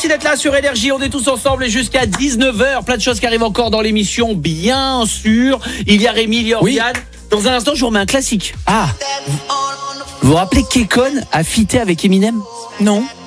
merci d'être là sur Énergie. On est tous ensemble jusqu'à 19h. Plein de choses qui arrivent encore dans l'émission, bien sûr. Il y a Rémi, il y a Oriane. Dans un instant, je vous remets un classique. Ah, Vous vous rappelez qu'Ekon a fité avec Eminem ? non.